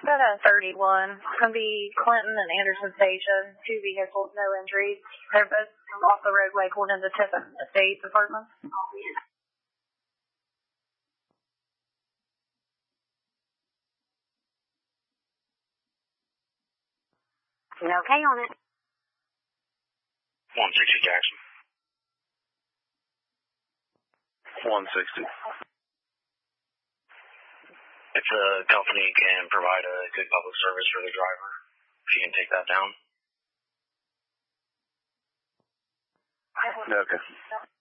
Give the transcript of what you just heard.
Got a 31. It's going to be Clinton and Anderson Station. 2 vehicles, no injuries. They're both off the roadway going into Tiffin Estates Apartments. Okay on it. 160 Jackson. 160. If the company can provide a good public service for the driver, if you can take that down. Okay.